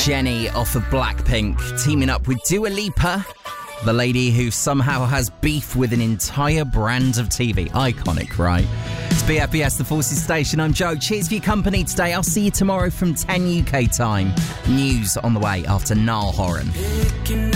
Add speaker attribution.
Speaker 1: Jennie off of Blackpink, teaming up with Dua Lipa, the lady who somehow has beef with an entire brand of TV. Iconic, right? It's BFBS, the Forces Station. I'm Joe. Cheers for your company today. I'll see you tomorrow from 10 UK time. News on the way after Niall Horan.